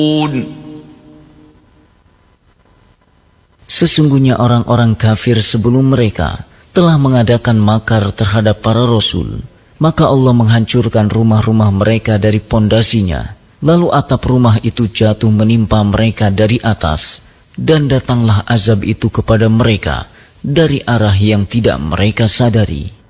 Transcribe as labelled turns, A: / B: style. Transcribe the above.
A: Sesungguhnya orang-orang kafir sebelum mereka telah mengadakan makar terhadap para rasul, maka Allah menghancurkan rumah-rumah mereka dari pondasinya, lalu atap rumah itu jatuh menimpa mereka dari atas, dan datanglah azab itu kepada mereka dari arah yang tidak mereka sadari.